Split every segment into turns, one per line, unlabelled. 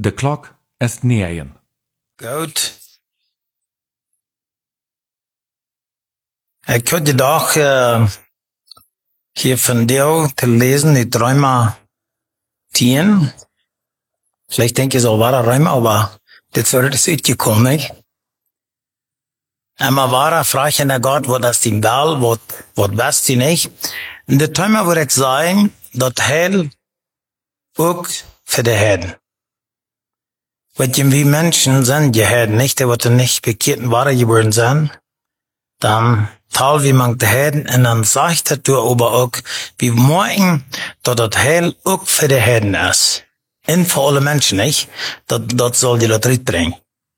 De klok ist 9.
Gut. Ik had de dag hier von dir te lesen, die Träumer 10. Vielleicht denke ich, so war der Räume, aber das wird es uitgekommen, nicht? Einmal war er, frag ich an Gott, wo das die Wahl, wat weißt du nicht? In der Träumer würde ich sagen, dat Heil auch für die Herden. Weil wie Menschen sind die Herden, nicht? Die wird nicht bekehrten Ware geworden sein. Dann tal wie man die Herden, und dann sagt er aber auch, wie morgen, dass das Heil auch für die Herden ist. Und für alle Menschen, nicht? Das soll die das bringen.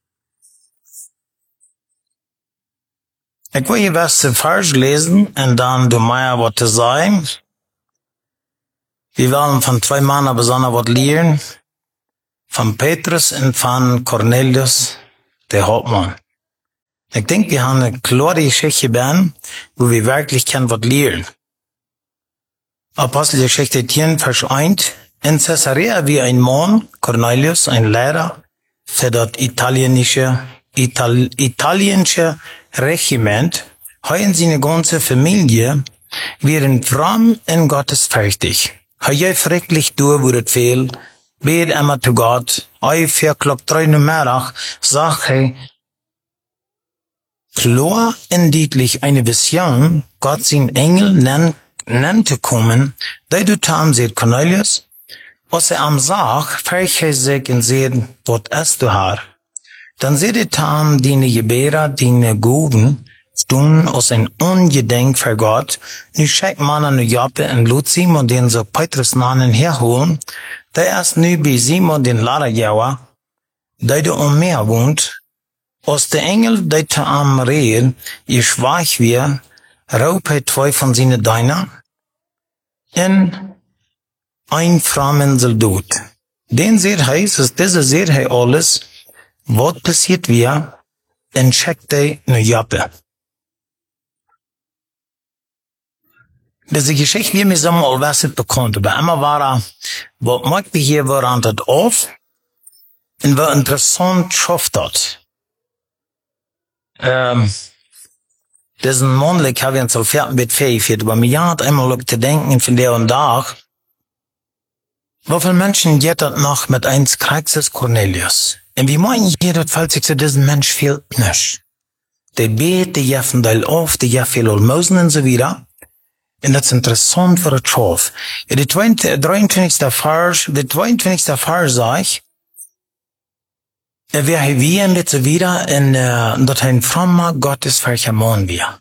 Ich will hier was zu Vers lesen, und dann du mir was zu sagen. Wir wollen von 2 Männern besonders was lernen. Von Petrus und von Cornelius, der Hauptmann. Ich denke, wir haben eine klare Geschichte bekommen, wo wir wirklich was lernen. Apostelgeschichte 10, Vers 1. In Caesarea wie ein Mann, Cornelius, ein Lehrer, für das italienische Regiment, heuen seine ganze Familie, wären fromm in Gottes fertig. Hei schrecklich wurde viel, bet immer zu Gott, 4:03 Nachmittag, sagt er, klar indetlich eine Vision, Gott sein Engel nannte kommen, da du tam seht Cornelius, was am Sach, verche sich und seht, wat es du har. Dann seht ihr tam, dine Gebärer, dine Guden, tun aus ein Ungedenk für Gott, nu schickt man an Joppe und lud Simon, den so Petrus nahen herholen, der ist nu bei Simon den Laderjauer, der du mehr wohnt, aus der Engel, der te am Rehen, ihr schweig wir, raupe 2 von seine Deiner, in ein Framen soll dort. Den seht heißt, dass diese seht he alles, was passiert wir, in schickt nu Joppe. Diese Geschichte, wie mir so mal was bekannt, aber immer war was mag wir hier waren das auf, und war interessant schafft das. Diesen Mondlik habe ich uns so fertig mit fähig, aber mir hat einmal zu denken von der und da, wie viele Menschen geht das noch mit eins Kreises Cornelius? Und wie meinen hier, das fällt sich zu diesem Mensch fehlt nicht. Der bet, der jeffen Teil auf, der jeff viel Almosen und so wieder. Und das ist interessant für das Schaf. Ja, der 23. Vers sagt, wir haben jetzt wieder in, dass ein frommer Gottes verchamonen wir.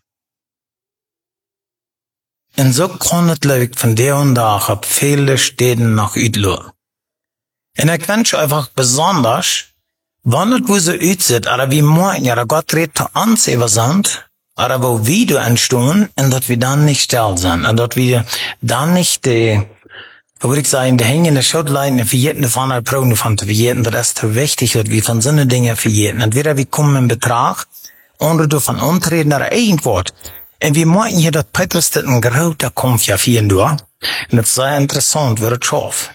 Und so kann es leuk von der und da ab viele Städten nach Üdlo. Und ich wünsche einfach besonders, wann es wo so ützit, aber wie morgen, ja, Gott redet zu uns über sind, aber wo wir du entstehen, und dass wir dann nicht still sind, und dass wir dann nicht würde ich sagen, die hängende Schuldlein verjeten von der Prone von zu verjeten, das ist zu wichtig, dass wir von so eine Dinge verjeten. Entweder wir kommen in Betrag, oder du von untreten oder irgendwas. Und wir meinen hier, dass Petrus das ein großer Kampf ja vielen durch. Und das ist sehr interessant, wird es schaff.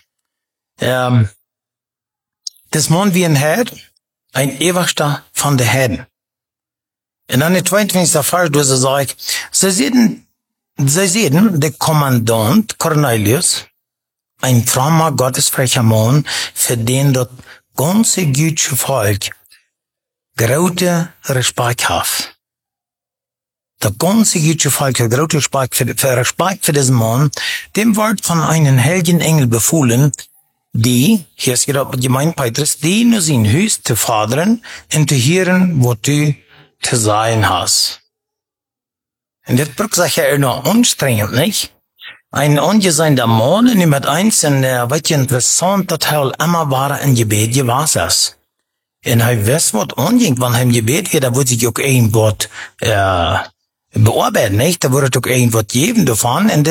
Das Mann wie ein Herd, ein Ewigster von der Herden. Und dann der 22. Vers, wo sie sagt, sie sehen, der Kommandant Cornelius, ein frommer gottesfrecher Mann, für den das ganze jüdische Volk große Respekt hat. Das ganze jüdische Volk hat große Respekt für diesen Mann, dem wird von einem heiligen Engel befohlen, die, hier ist gerade gemeint Petrus, die nur sein Haus zu fordern und zu hören, was du zu sagen hast. Und das braucht sich ja noch anstrengend, nicht? Ein ungeseinter Mann, und mit eins, und was interessant, dass er immer war in Gebet gewesen ist. Und er weiß, was anging, wenn er im Gebet wird, da würde sich auch irgendwas, bearbeiten, nicht? Da würde auch irgendwas geben davon, und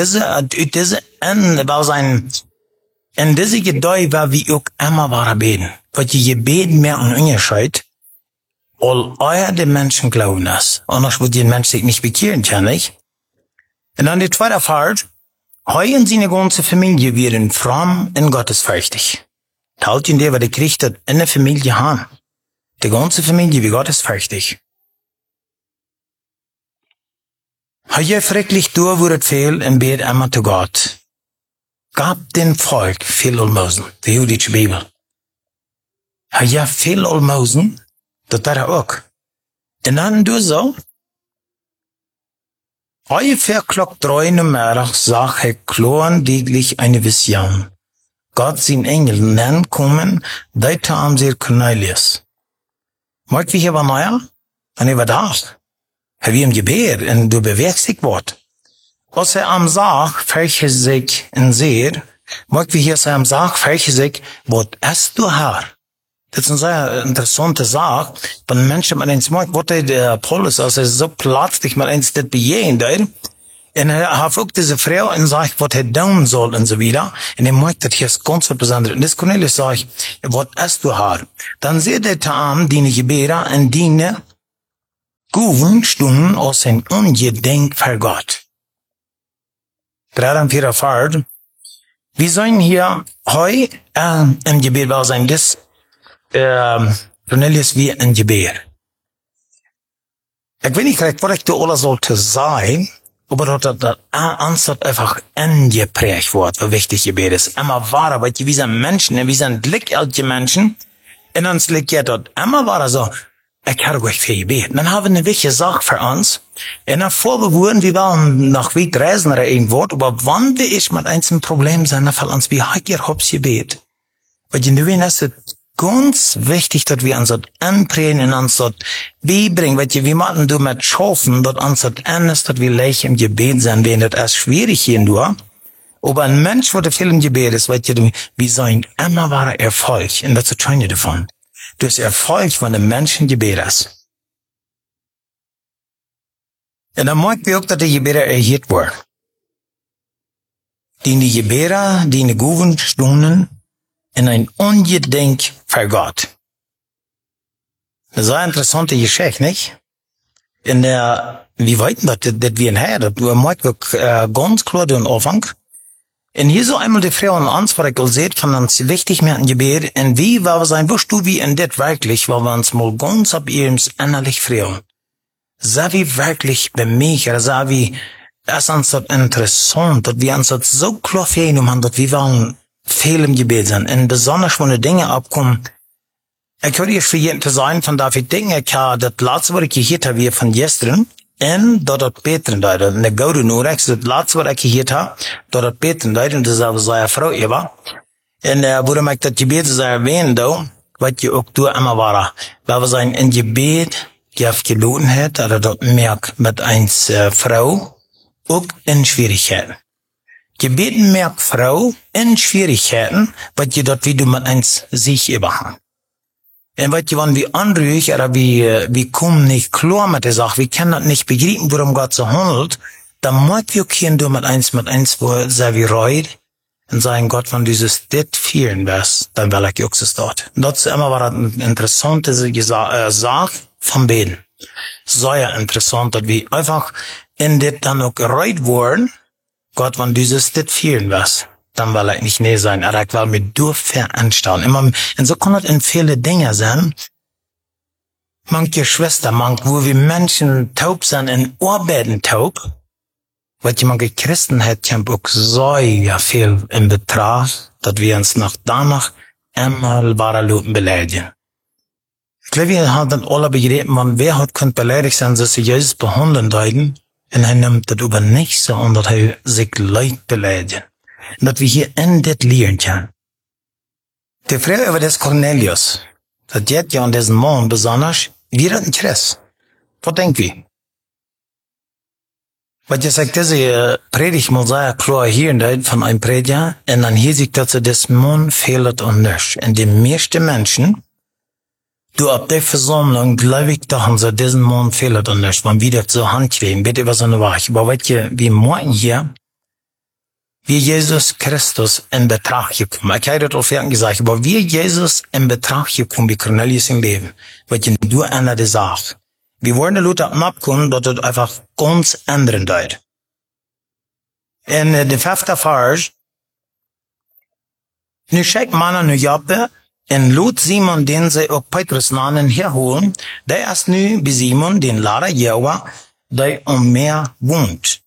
in diese Gedei war wie auch immer war beten. Weil die Gebet mehr und Unterscheid, all euer die Menschen glauben das. Anders wird die Mensch sich nicht bekehren können, nicht? Und dann die zweite Fahrt, heu und seine ganze Familie wären fromm in Gottes fertig. Talt in der, wat ik kriegt dat in de familie aan. De ganze familie, wie Gott ist fertig. Hij je schrecklich door wordt veel en beet immer zu Gott. Gab den Volk veel almosen, de jüdische Bibel. Hij je veel almosen, dat daar ook. En dan doe zo. Ungefähr klok 3 Uhr mittags sah er klarendeglich eine Vision. Gott sein Engel nennen kommen, deute am sehr Cornelius. Mag wie hier war neuer? Und er war da. Er wie im Gebet, und du bewegst dich wat. Als er am Sag, fälche sich in sehr, mag wie hier am Sag, fälche sich, wat hast du her? Das ist eine sehr interessante Sache, wenn Menschen mit eins mag, wat der Paulus, als er so plötzlich mit eins das bejehen, und er hat auch diese Frau und sagt, was er tun soll und so wieder, und er mag das hier ganz besonders. Und das Cornelius sagt, was hast du her? Dann seht er an, die Gebete und die guten Stunden aus ein Ungedenk für Gott. 3 und 4 Fahrt. Wir sollen hier heu im Gebet war sein, das Cornelius wie ein Gebet. Ich weiß nicht recht, was ich da alles sollte sein, aber das anstatt einfach eingeprägt wird, was wichtig Gebet ist. Immer wahr, weil wir sind Menschen, wir sind glückliche Menschen, und uns liegt ja dort immer wahr so, ich habe euch viel Gebet. Dann haben wir eine wichtige Sache für uns, und dann vorbewohren, wir wollen nach weit reisen oder irgendwo, aber wann wir ich mit einem Problem sein, dann fällt uns, wie hat ihr Hops Gebet? Weil in der Wien ist es ganz wichtig, dass wir uns das anprägen und uns das beibringen, weil wir machen du mit Schaffen, dass uns das anders, dass wir leicht im Gebet sein, wenn das erst schwierig hier nur. Aber ein Mensch, der viel im Gebet ist, weil wir sein immer wahrer Erfolg, und das ist das Schöne davon. Das Erfolg von dem Menschen Gebet ist. Und dann mag wir auch, dass die Gebete erhört werden. Die Gebete, die guten Stunden, in ein Ungedenk für Gott. Das ist eine interessante Geschichte, nicht? In der, wie weit das wir her, das mag wir ganz klar den Anfang. Und hier so einmal die Frau und uns, was ich seht, von uns wichtig mehr ein Gebet, und wie war wir sein, wirst du wie in das wirklich, weil wir uns mal ganz ab ihrem innerlich freuen. So wie wirklich bei mich, oder so wie, es ist uns das interessant, dass wir uns das so klar verstehen haben, dass wir wollen, viel im Gebet sein. Und besonders, wenn die Dinge abkommen, ich würde jetzt für jeden zu sein, von David Dinge, ich habe das letzte, was ich gehört habe, wie von gestern, und dort beten da, in der Gouden Urex, das letzte, was ich gehört habe, dort beten da, und das ist aber so eine Frau, Eva. Und, wo mich das Gebet so erwähnen, da, was ich auch du immer war, weil wir sein, in Gebet, die auf geloten hat, oder dort merkt, mit eins, Frau, auch in Schwierigkeiten. Gebeten merkt Frau in Schwierigkeiten, weil je dort wie du mit eins sich überhang. Und weil je wann wie anrühig, oder wie kommen nicht klar mit der Sache, wir können das nicht begreifen, worum Gott so handelt, dann mag wir können du mit eins, wo sehr wie reut, und sagen Gott, wenn dieses dit vielen wärst, dann will ich auch so dort. Und das ist immer war eine interessante Sache vom Beten. Sehr interessant, dass wir einfach in dit dann auch gereut wurden, Gott, wenn dieses dit vielen was, dann will ich nicht näher sein, aber ich will mir durchveranstalten. Immer, und so kann das in viele Dinge sein. Manche Schwester, wo wir Menschen taub sind, in Ohrbetten taub, weil die manche Christen hat, haben auch so ja viel in Betracht, dass wir uns nach danach einmal wahre Luten beleidigen. Ich glaube, wir haben dann alle begriffen, man, wer hat könnt beleidigt sein, dass sie Jesus behandeln deuten, und er nimmt das aber nicht so an, dass er sich Leute beleidigen. Und dass wir hier in das lernen können. Die Frage über das Cornelius, das geht ja an diesen Mann besonders, wir hatten Christ. Was denkt wir? Weil ich sage, diese Predigt muss sehr klar hier von einem Prediger, und dann hier sieht, dass das Mann fehlt und nicht. Und die meisten Menschen, du ab der Versammlung, glaube ich, dachten sie, diesen Mann fehlt und nicht. Man wieder zur Hand kriegen, bitte was eine Wahrheit. Aber weißt du, wir morgen hier, wie Jesus Christus in Betracht gekommen. Ich habe das auch vorhin gesagt, aber wie Jesus in Betracht gekommen, wie Cornelius im Leben. Weil du einer der sagt. Wir wollen die Leute abkommen, dass das einfach ganz anderen deut. In der 5. Vers, Nu schickt mannen nu Joppe en lot Simon den zij ook Petrus namen herholen. Der is nu bij Simon den Lara Jehovah, die om meer woont.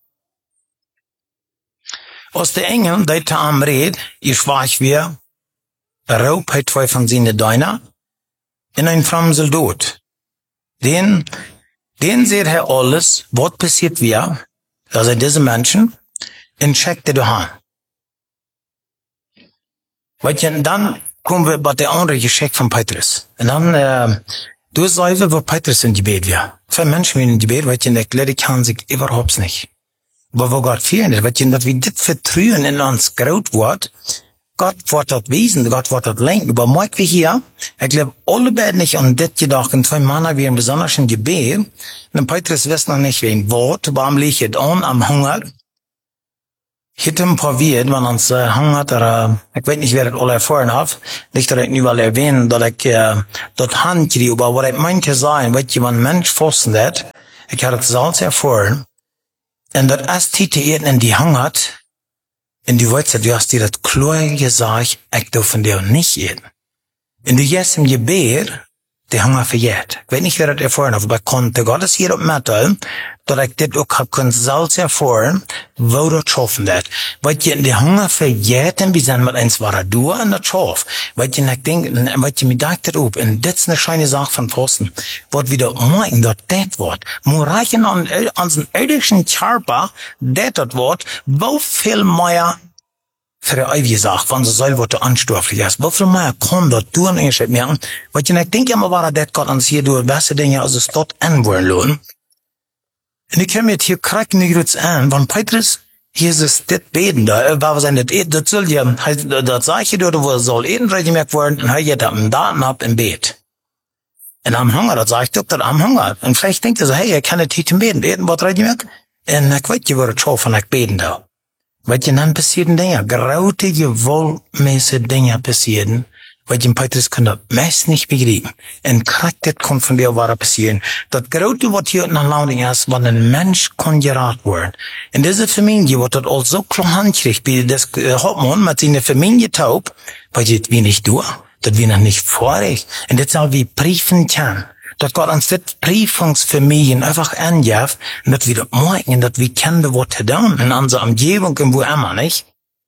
Als de engel die te hem reed, schwaag weer, roep hij twee van zijn duinen en een Framsel dood. Den seht hij alles, wat passiert weer, also diese Menschen, en checkte du aan. Weet je, dan komen we bij de andere geschenk van Petrus. En dan, du sagst, wo Petrus in Gebet war. Für Menschen in Gebet, weet je, die kann sich überhaupt nicht. Aber wo Gott fehlt, weet je, dat we dit vertrouwen in ons groot wordt, Gott wordt dat wezen, Gott wordt dat lenken. Aber mag wir hier, ich glaube, alle beiden nicht an dit gedacht, und zwei Männer wären besonders in Gebet, und Petrus weiß noch nicht, wie ein Wort, warum liegt es an, am Hunger. Ich hätte ein paar Wied, wenn uns hungert, ich weiß nicht, wer das alle erfahren hat, nicht, dass ich nu wel erwähnen, dass ich dort Hand kriege, aber was ich meinte sein, weet je, wenn ein Mensch fasten hat, ich habe das selbst erfahren, und das erst Titel in die hungert, und du weißt, du hast dir das klar gesagt, ich darf von dir nicht eten. Und du gehst im Gebet, die Hunger verjährt. Ich weiß nicht, wer das erfahren hat, aber konnte Gottes hier auf Metal, dass ich das auch hab können selbst erfahren, wo das schaffen wird. Weil je die Hunger verjährt, und wir sind mit eins war du an das Schaf. Weil je ich denke, weil je mir dachte auf, und das ist eine scheine Sache von Posten, wird wieder morgen dort das Wort. Nur reichen an unseren irdischen Körper, das Wort, wo viel mehr für die ewige Sache, wenn sie soll, was du anstofflich ist. Wo viel mehr kann dort tun, ich merken. Weil je ich denke immer, war das Gott uns hier durch beste Dinge, als es dort anwollen lohnen. Und ich kann mir hier kriegen nicht gut an, wenn Petrus hier ist das Beten da, was sein das soll ja, das sage ich dir, wo soll Eden gemerkt werden, und er geht am Daten ab im Bett. Und am Hunger, das sage ich doch, das am Hunger. Und vielleicht denkt er so, hey, ich kann nicht hier beten, was gemerkt? Und ich weiß, wo das schon von euch beten da. Weil dann passieren Dinge, graute, gewaltmäßige Dinge passieren, weil Petrus kann das meist nicht begreifen. Und kriegt das kommt von der Ware passieren. Das graute, was hier nach Lauding ist, wenn ein Mensch kann geraten werden. In dieser Familie wird das all so klar handkriegt, wie das Hauptmann mit seiner Familie taub, weil das wir nicht durch, das wir noch nicht vorig. Und das soll wie prüfen kann. Dat Gott uns das Prüfungsfamilien einfach angibt, und dass wir das morgen, dass wir kennen, was getan in unserer Umgebung und wo immer, nicht?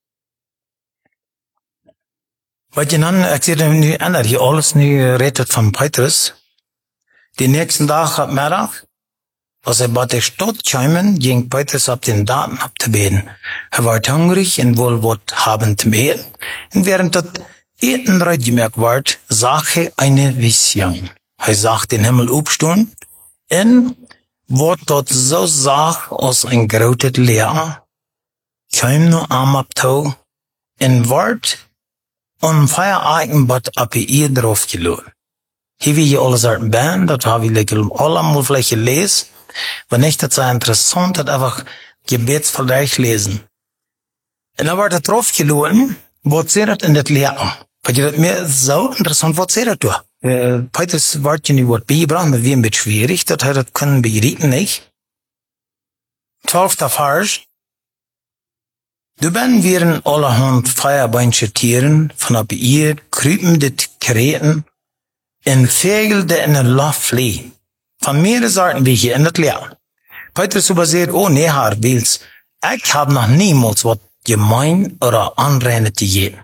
Weil je dann, ich sehe nu ändert hier alles nu redet von Petrus. Den nächsten Tag ab Mittag, als bei der Stadt kämen, ging Petrus ab den Daten abzubeten. War hungrig und wohl was haben zu beten. Und während das Eten gemerkt wird, sah er eine Vision. Er sagt den Himmel aufstehen, und wird dort so sag aus ein großes Leer, kam nur am Abtau, und wird Feierabend ab ihr drauf geladen. Hier wie hier alles Arten Band, das habe ich allemal vielleicht gelesen, wenn nicht, das sei interessant, das einfach gebetsvergleich lesen. Und dann wird das drauf geladen, was sie das in das Leer. Weil das mir so interessant, was sie das tun. Petrus wird ja nicht was beigebracht, mit wie ein bisschen schwierig, das hat das können begreifen nicht. 12. Vers. Du ben wären allerhand feierbeinsche Tieren, von ab ihr krüpende Kreten, in Vögel, die in der Luft fliehen. Von mehreren Sorten wie hier in das Leer. Petrus übersieht, oh nee, Herr, Wils, ich hab noch niemals was gemein oder anrennend gegeben.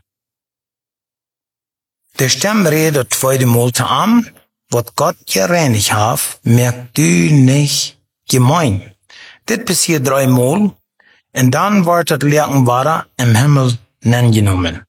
Der Stamm redet zweite Mal zu ihm, was Gott gereinigt hat, merkt du nicht gemein. Das passiert 3 Mal, und dann wird das Lehren wahrer im Himmel genommen.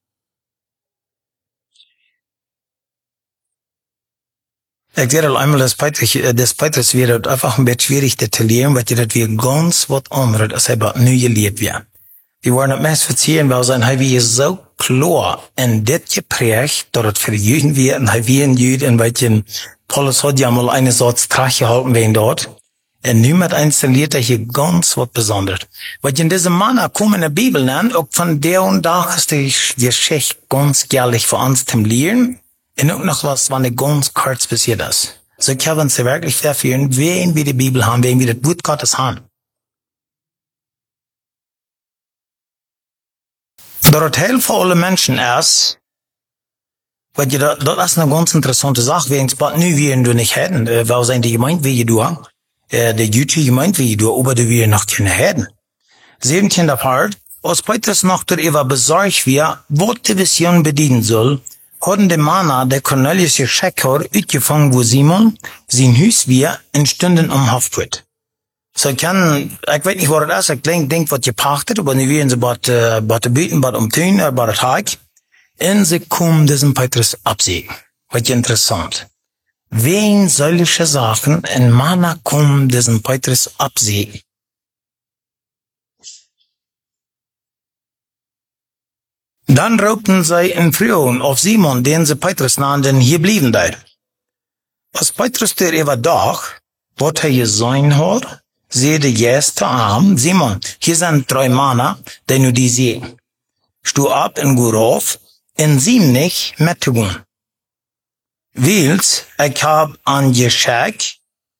Ich sehe einmal, dass Petrus wird einfach ein bisschen schwierig detaillieren, weil das wir ganz was anderes als er nu gelebt wird. Die wollen das meist verziehen, weil sein Heil ist so klar in das geprägt, dass es für die Juden wird, und Heil wie ein Jüd, in welchen Paulus hat ja mal eine Sorte Trach gehalten wegen dort. Und niemand installiert er hier ganz was Besonderes. Weil in diesem Mann kommen in der Bibel an, auch von der und da ist die Geschichte ganz ehrlich für uns zum Lehren, und auch noch was, wann ganz kurz passiert ist. So können wir wirklich dafür, wen wir die Bibel haben, wen wir das Wort Gottes haben. Dort Teil für alle Menschen ist, Weil das ist eine ganz interessante Sache, wegen es nu wir du nicht hätten, weil sein die Gemeinde wie du, der Jüdische Gemeinde wie du, aber du wir noch keine hätten. 17. Part, als Petrus noch darüber besorgt wir, wo die Vision bedienen soll, hatten die Männer der Cornelius Schäcker uitgefangen, wo Simon, sein Hüs wir, in Stunden Haft wird. So ich weiß nicht, was das ist, ich denke, was gepachtet, aber nu wir in so bad Büten, bad Tün, bad Tag, und sie kommen diesen Petrus absägen. Was interessant. Wen solche Sachen in Mana kommen diesen Petrus absägen? Dann raubten sie in Frühen auf Simon, den sie Petrus nannten, hier blieben da. Als Petrus der über Dach, was er gesehen hat, sehe der erste Arm, Simon, hier sind 3 Männer, die nur die sehen. Stu ab in Gurauf, in sieben nicht mettegun. Wils, ich hab angeschickt,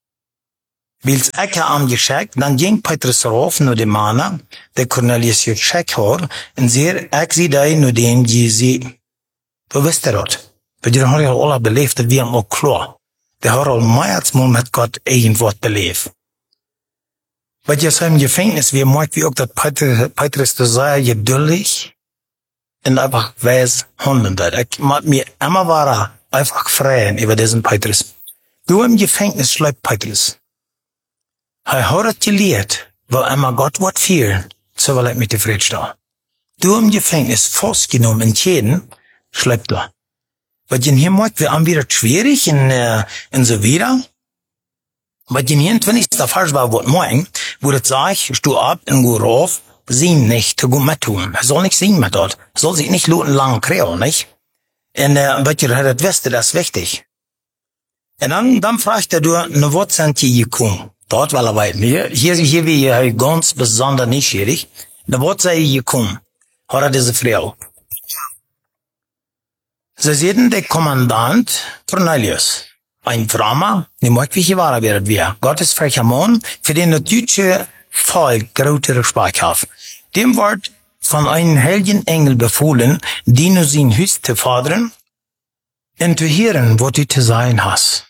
dann ging Petrus rauf, nur die Männer, der Cornelius geschickt hat, und sehr, ich sie da nur den gesehen. Wo wisst ihr das? Weil die haben ja alle belebt, das wir auch klar. Die haben all mehrmals mit Gott irgendwas belebt. Weil jetzt im Gefängnis, wir merken wie auch, dass Petrus das sehr geduldig und einfach weise handeln hat. Ich mag mir immer war einfach freuen über diesen Petrus. Du im Gefängnis schreibt Petrus. Er hat gelehrt, weil immer Gott wird viel, so will ich mit der Fried stehen. Du im Gefängnis festgenommen in jeden, schreibt er. Weil hier merkt, wir haben wieder schwierig in so wieder. Weil hier 20. Vers war, was morgen, wo das sagt, stu ab in Gurauf, sie nicht zu gut mit tun. Er soll nicht singen mit dort. Er soll sich nicht luten lang kriegen, nicht? Und, weil ihr das wisst, das ist wichtig. Und dann fragt er, ne, was sind die gekommen? Dort, weil er weit hier wie ganz besonders neugierig. Ne, was sei gekommen? Hat er diese Frau. Sie sehen der Kommandant Cornelius. Ein Frommer, die mag wie war wird wir. Gottes frecher Mann, für den das deutsche Volk große Respekt hat. Dem wird von einem heiligen Engel befohlen, die nur sein Hüs zu fordern und zu hören, was du zu sein hast.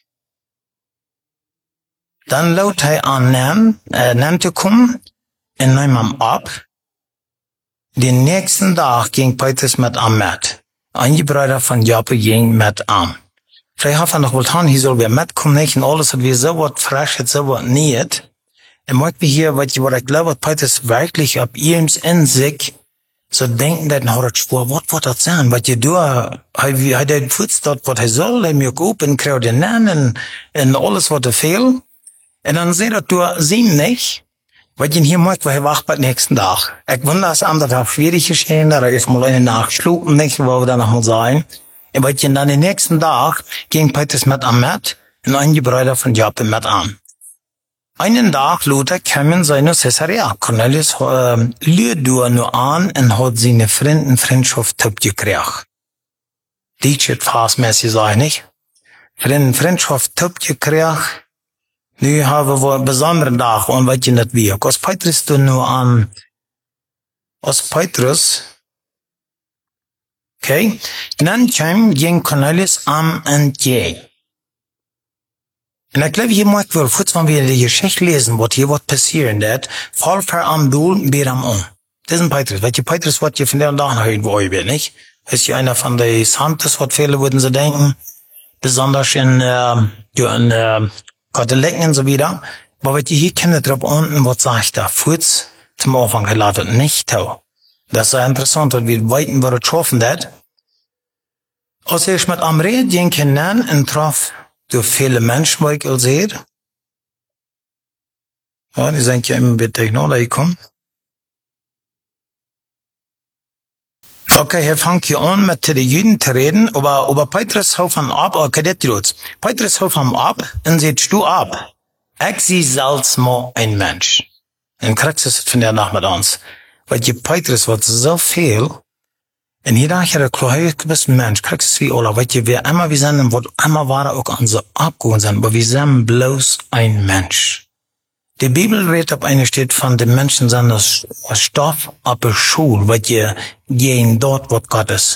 Dann laut er an, zu kommen und nahm ihn ab. Den nächsten Tag ging Petrus mit ihm mit. Einige Brüder von Joppe gingen mit ihm. Vielleicht hat er noch wohl hier soll wir mitkommen, nicht, und alles hat wir so was frisch, so was nicht. Er mag mich hier, was ich glaube, Petrus wirklich ab ihrem in sich so denken, dass er hat Spur, was wird das sein? Was du, er den Fuß dort, was er soll, er mir open, kriegt den Namen, und alles, was er fehlt. Und dann seht er, du siehst nicht, was ihn hier mag, weil er wacht beim nächsten Tag. Ich wundere, dass am Tag schwierig geschehen, da ist mal eine Nachschlupen, nicht, wo wir da noch mal sein. Und weil dann den nächsten Tag ging Petrus mit am Met und einige Brüder von Joppe mit an. Einen Tag Luther kamen sie nach Caesarea. Cornelius lüht nur an und hat seine Freundschaft gekriegt. Die steht fastmäßig, sag ich nicht. Freundschaft gekriegt. Nu haben wir einen besonderen Tag und was je nicht wie. Als Petrus nur an, als Petrus, okay, dann ging Cornelius am entgegen. Und ich glaube, hier mag ich wohl, kurz wenn wir die Geschichte lesen, was hier wird passieren, das, fall per am Dul, bier am Das ist ein Petrus. Weil Petrus wird hier von der Tag noch irgendwo über, nicht? Ist ja einer von den Santos, was viele würden sie denken, besonders in Katholiken und so wieder. Aber wenn ihr hier kennt, drauf unten, was sagt er? Kurz zum Anfang geladen, nicht tau. Das ist sehr interessant, und wir weiten, was er schaffen das. Als ich mit am Red ging hinein und traf durch viele Menschen, wo ich all sehe. Ja, die sind ja immer mit Technologie gekommen. Okay, hier fangt hier an, mit den Juden zu reden, aber Petrus hau von ab, okay, das tut's. Petrus hau von ab und sagt, du ab. Ich sie selbst mal ein Mensch. Und kriegst es von der Nacht mit uns. Weil Petrus wird so viel, und hier dachte ich, klar, du bist ein Mensch, kriegst es wie alle, weil wir immer, wir sind, was immer war, auch an so abgehoben sind, aber wir sind bloß ein Mensch. Die Bibel redet auf einer steht von den Menschen sind das Stoff ab der Schule, weil je gehen dort, was Gott ist.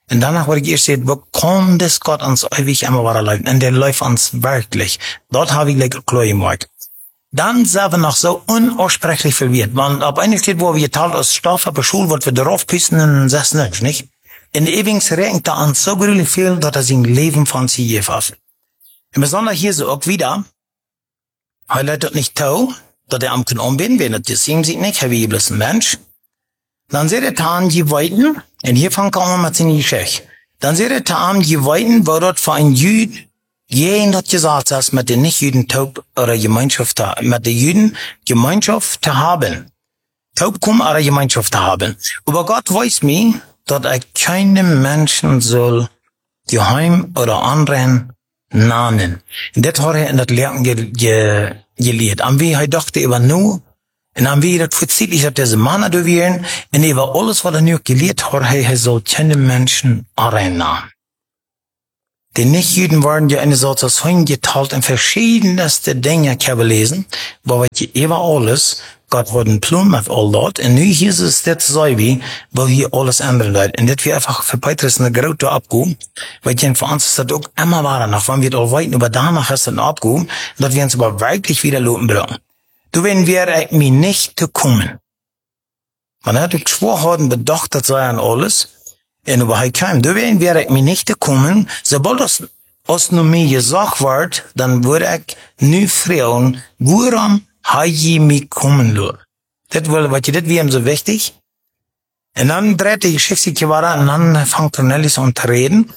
Und danach wurde ich erst gesagt, wo kommt das Gott uns ewig immer weiter leiden? Und der läuft uns wirklich. Dort habe ich lecker klar gemacht. Dann sind wir noch so unaussprechlich verwirrt. Man, ab einer Zeit, wo wir geteilt aus Stoff, aber Schule, wird wir darauf küssen und das nicht, nicht? In der Ewings regnet er uns so gründlich viel, dass er sein Leben von sich gegeben hat. Und besonders hier so auch wieder, er leidet nicht tau, dass er am können umbinden, wenn er das sehen sieht nicht, er wie bloß ein Mensch. Dann seht er Tarn die Weiten, und hier fangen wir mit seiner Geschichte. Dann seht er Tarn die Weiten, wo dort für ein Jüd, jeden hat gesagt, dass mit den Nicht-Jüden taub oder Gemeinschaft, mit den Jüden Gemeinschaft zu haben. Taub kommen oder Gemeinschaft zu haben. Aber Gott weiß mir, dass er keinem Menschen soll geheim oder anderen nahen. Und das hat er in das Lehren gelehrt. Und wie er dachte über nur, und dann wie das verzeiht, dass diese Männer da wären, und über alles, was er nur gelehrt hat, er soll keinem Menschen nahen. Die Nichtjuden waren ja eine Sorte aus geteilt in verschiedenste Dinge lesen, wo wir über alles, Gott hat einen Plan mit all dort, und nu hier ist es das so wie, wo hier alles ändern wird. Und das wir einfach für Petrus eine große Abgabe, weil für uns ist das auch immer wahr, noch wenn wir das weiten, aber danach ist das eine Abgabe, dass wir uns aber wirklich wieder loten bringen. Du, wenn wir mir nicht zu kommen. Man hat geschworen, bedacht, das sei an alles, und überhaupt kein. Du, wenn wir mir nicht zu kommen, sobald das aus nur mir gesagt wird, dann würde ich nu fragen, woran habe ich mich kommen lassen? Das wäre so wichtig. Und dann dreht die Geschichte weiter, und dann fängt Cornelius an zu reden.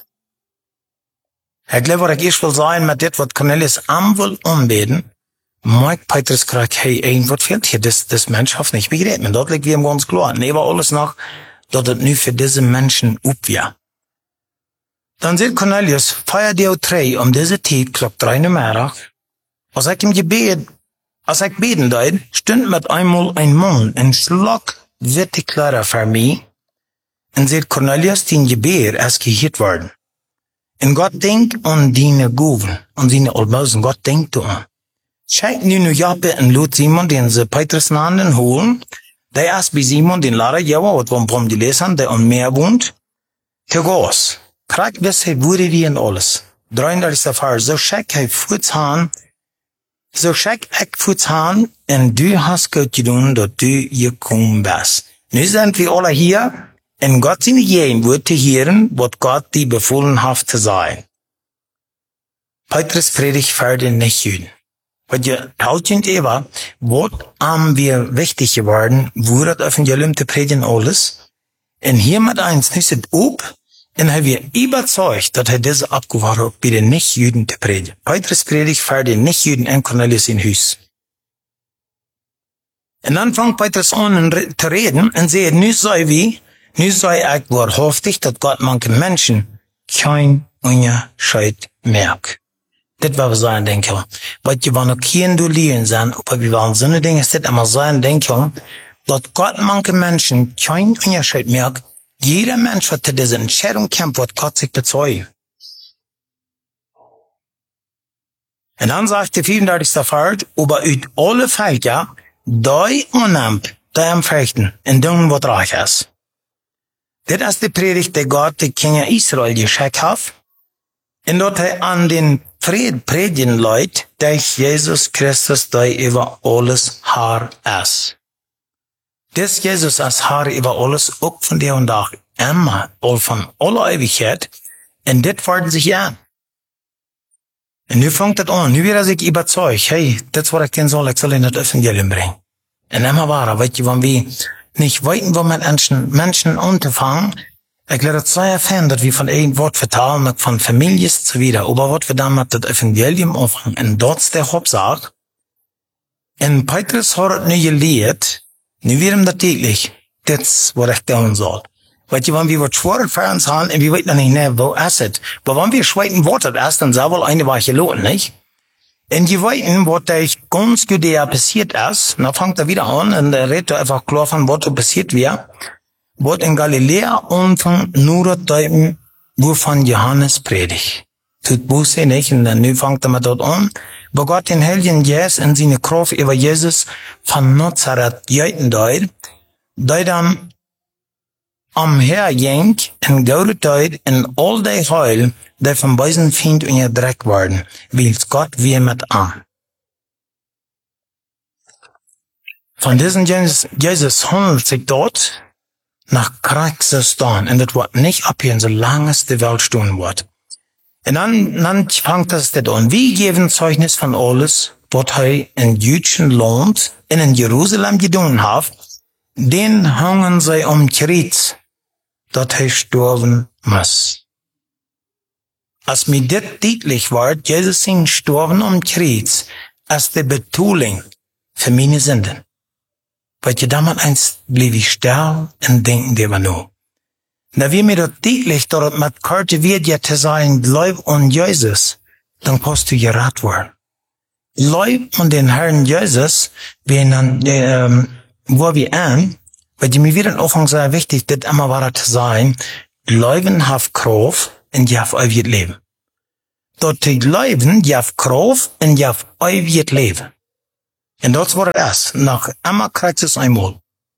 Ich glaube, was ich erst will sagen, mit dem, was Cornelius am will umbeten, Mike Petrus sagt, hey, was fehlt hier? Das Mensch hat nicht begriffen. Und dort liegt wir ganz klar. Und aber alles noch, dass das nu für diese Menschen upwär. Dann sagt Cornelius, feier die 3 diese Zeit, Klock 3 Mittag. Als ich im Gebet, als ich beten deed, stund mit einmal ein Mann, ein Schlag witte Kleider für mich, und sagt Cornelius, den Gebet ist gehört worden. Und Gott denkt an deine Guven, an seine Almosen, Gott denkt an. Scheikt nu Jappe und Lot Simon, den sie Petrus nahen holen, der erst bei Simon, den Lehrer, ja, was wir die lesen, der am Meer wohnt, zu Gos. Krieg wisse, wurde die und alles. 33. Vers, so schick ich Futzhahn, und du hast Gott getan, dass du gekommen bist. Nu sind wir alle hier, und Gott sind jeden Wort zu hören, was Gott dir befohlen hat zu sein. Petrus predigt für den Nichtjuden. Weil ihr haltet immer, was haben wir wichtig geworden, wo das Evangelium zu predigen alles. Und hier mit eins nicht sind ob, und haben wir überzeugt, dass er diese abgewahr hat, bei den Nichtjuden zu predigen. Petrus predigt für den Nichtjuden und Cornelius in Hus. Und dann fängt Petrus an zu reden und sagt, nu sei ich wahrhaftig, dass Gott manche Menschen kein Unterschied merkt. Das war so ein Denken. Weil die waren noch kein Dolieren sein, aber wir waren so eine Dinge, ist das immer so ein Denken, dass Gott manche Menschen kein Unterschied merkt. Jeder Mensch hat diese Entscheidung kämpft, wird Gott sich bezeugen. Und dann sagt der 34. Vers, aber ut alle Völker, die unnimmt, die empfechten, in denen was reich ist. Das ist die Predigt, die Gott, die Kinder Israel geschickt hat, und dort an den predigen Leute, dass Jesus Christus, der über alles Haar ist. Das Jesus als Haar über alles, auch von der und auch immer, all von aller Ewigkeit, und das werden sich ja. Und nu fängt das an, nu wird er sich überzeugt, hey, das was ich denn soll, ich soll in das Evangelium bringen. Und immer war, weißt du, wenn wir nicht weiten, wo mit Menschen anzufangen, ich glaube, das sei ja Fan, dass wir von einem Wort vertalen, von Families zu wieder, aber was wir dann mit das Evangelium anfangen, und dort ist der Hauptsache, und Petrus hat nicht gelehrt, nu wird ihm das täglich, das, was ich tun soll. Weißt du, wenn wir was schworen für uns haben, und wir wissen nicht mehr, wo ist es. Aber wenn wir schweiten Worte erst, dann sei wohl eine Woche lohnen, nicht? Und die wissen, was da ganz Judäa passiert ist, dann fängt er wieder an, und er redet einfach klar von, was da passiert wäre. Was in Galiläa anfangen, nur das wovon Johannes predigt. Tut Buße nicht, und dann fängt er mit dort an, wo Gott den Heiligen Geist in seine Kraft über Jesus von Nazareth jeiten deut, die dann omherging in goede tijd en al die heil, die van buiten vriend onderdrukt worden, wilt Gott weer met aan. Van diesen Jesus handelt sich dort nach Christus dann, und das wird nicht abgehen, solange es die Welt stehen wird. Und dann fängt das an. Wir geben Zeugnis von alles, was er in jüdischen Land in Jerusalem getan hat, den hangen sie Kreuz, dass er sterben muss. Als mir das deutlich wird, Jesus sind sterben Kreuz, als die Betuling für meine Sünden. Weil je damals eins blieb ich sterben und denken die nur. Na wie mir das deutlich, dass mit Karte wird ja zu sein, Glaub an Jesus, dann kannst du gerettet werden. Glaub an den Herrn Jesus, wo wir an, weil die mir wieder Anfang sehr wichtig, das immer war zu sein, Glauben hat Kraft und die hat ewiges Leben. Dort die Glauben, die hat Kraft und die hat ewiges Leben. Und das war es. Nach einmal kriegt es einmal.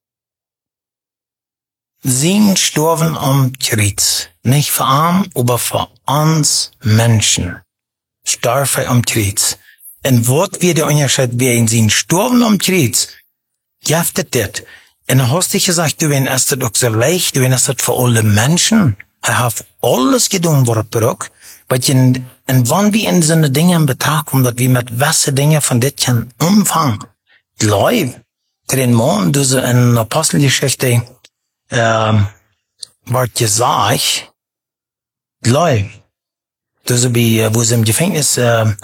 Sie sterben Kreuz. Nicht für arm, aber für uns Menschen. Sterben Kreuz. Und was wird der Unterschied werden? Sie sterben Kreuz. Jaftet das. Und dann hast du gesagt, du wenn es das auch so leicht, du wenn es das für alle Menschen. Er hat alles getan, was er braucht. Und wann wir in so eine Dinge in Betracht kommen, dass wir mit welchen Dingen von das kann umfangen, Glaub, den Mann, du so in Apostelgeschichte, wird gesagt, Glaub, du so wie, wo sie im Gefängnis,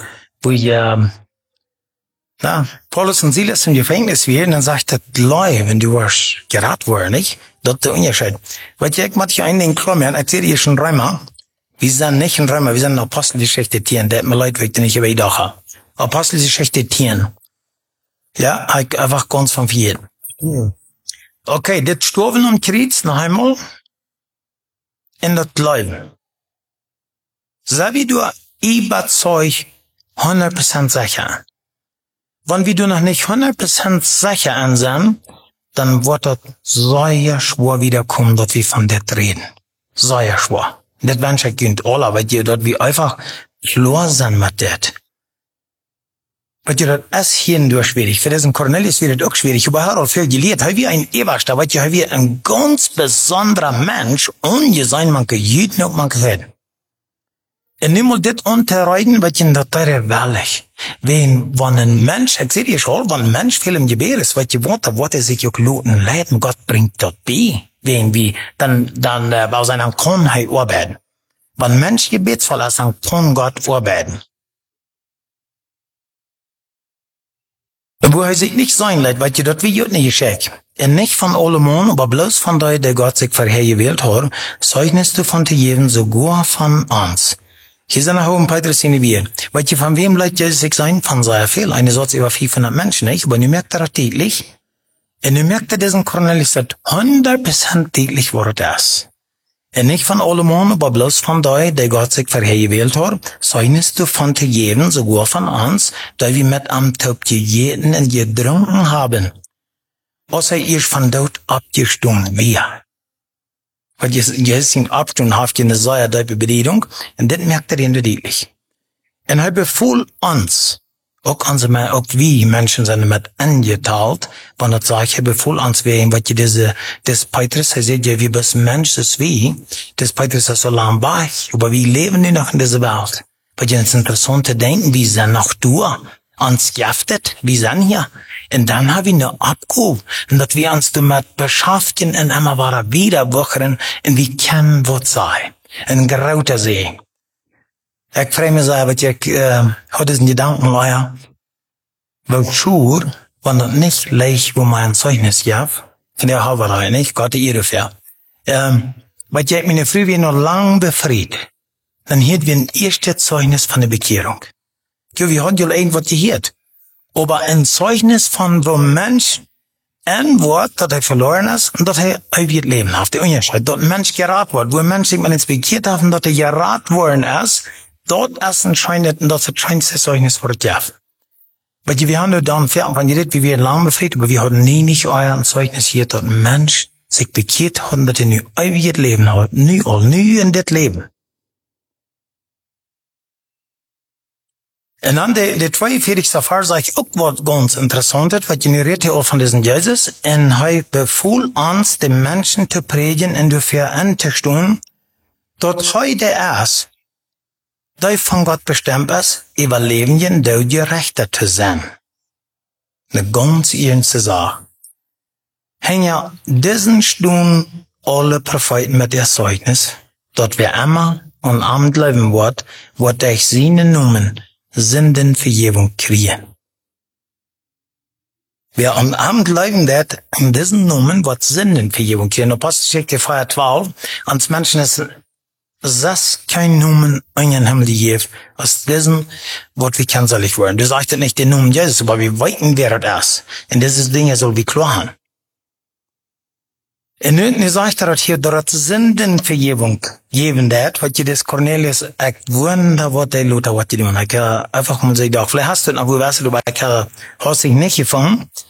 Paulus und Silas im Gefängnis wären, dann sagt er, Glaub, wenn du warst gerettet worden, nicht? Das ist der Unterschied. Weil ich manchmal einen in Klammern, erzähle ich schon dreimal, wir sind nicht in Römer, wir sind in Apostelgeschichte 10, der hat mir leid, weil ich nicht überdache. Apostelgeschichte 10. Ja, einfach ganz von viel. Okay, das Sterben Kreuz noch einmal in das Glauben. So wie du überzeugt 100% sicher. Wenn wir du noch nicht 100% sicher sind, dann wird das sehr schwer wiederkommen, dass wir von das reden. Sehr schwer. Das wünsche ich uns alle, weil die dort wie einfach klar sind mit das. Weil die dort ist hindurch schwierig. Für diesen Cornelius wird das auch schwierig. Aber er hat viel gelehrt. Er wie ein Eberster, weil er wie ein ganz besonderer Mensch, ohne sein, man kann jeden und man kann reden. Und nimm mal das unterreiten, weil ich das da wahrlich. Wenn ein Mensch, ich sehe dir schon, wenn ein Mensch viel im Gebet ist, weil die Worte sich auch luten leiden, Gott bringt das bei. Wenn wir dann aus seiner Kronheit arbeiten. Wenn ein Mensch gebetsvoll ist, dann kann Gott arbeiten. Wo er sich nicht sein lässt, weil das wie Jut nicht geschehen. Und nicht von allem, aber bloß von der Gott sich vorhergewählt hat, Zeugnis du von jedem sogar von uns. Hier sind auch ein Petrus in wir. Weil von wem lässt Jesus sich sein? Von sehr viel. Eine Sorte über 500 Menschen, nicht? Aber du merkst das täglich. Und du merkst, diesen Cornelius hat 100% täglich war das. Und nicht von allem, aber bloß von der Gott sich vorhergewählt hat, Zeugnis du von jedem, sogar von uns, da wir mit am Tag jeden und getrunken haben. Außer ihr von dort abgestummt wir. Weil Jesus ihn abgestummt hat, eine sehr tiefe Bedeutung, und das merkt er deutlich. Und er befohlen uns, auch wie Menschen sind mit angeteilt, wenn er sagt, er befohlen uns wegen, weil das Petrus, er sagt ja, wie bis Mensch ist wie, das Petrus ist so lang bei, aber wie leben die noch in dieser Welt? Weil es ist interessant zu denken, wie sind noch du, uns giftet, wie sind hier? Und dann haben wir nur abgehoben, und dass wir uns damit beschäftigen, und immer wieder wachern, und wir kennen, was sei. Ein grauter See. Ich frage mich so, was ich, hat diesen Gedanken, Leute, wozu, wenn das nicht leicht, wo man ein Zeugnis gab, von der Haberei, nicht, Gott die Ehre für. Weil ich meine früh wir noch lang befreit, dann hielt wir ein erstes Zeugnis von der Bekehrung. Ja, wir haben ja irgendwas gehört. Aber ein Zeugnis von wo ein Mensch ein Wort, das er verloren ist, und dass er ewiges Leben hat. Der Unterschied, dort ein Mensch geraten wird, wo ein Mensch sich mal inspiziert hat, und dass er geraten worden ist, dort ist anscheinend, und das ist das Zeugnis für das. Weil wir haben dann, wenn ihr das, wie wir lang befreit, aber wir haben nie nicht euer Zeugnis hier, dort ein Mensch zich bekeerd hadden, dat hij nu eeuwig het leven had. Nu in dit leven. En dan de 42e vers zegt ook wat ganz interessant is, wat je nu redt hier van deze Jezus. En hij bevoel ons de mensen te predigen en dafür aan te staan, dat hij de is, die van God bestemd is, über leven je rechter te zijn. Eine ganz ernste Sache. Hängen diesen Stunden alle Propheten mit der Zeugnis, dass wir immer und am leben wird, wird durch seine Namen Sündenvergebung kriegen. Wir am Abend leben dat in diesen Namen wird Sündenvergebung kriegen. Apostelgeschichte 4,12, ans Menschen ist das kein Namen in den Himmel gegeben, aus diesem wird wir kennzeichnet werden. Du sagst nicht den Namen Jesus, aber wir weiten, wer das ist. Und diese Dinge soll wir klar haben. En nu sagt dat hier, dat Sündenvergebung geben dat, wat je des Cornelius echt wunder wat hij Luther wat je doen. Ik einfach mal sagen, vielleicht hast du noch, wo weißt du, bei hast dich nicht gefangen,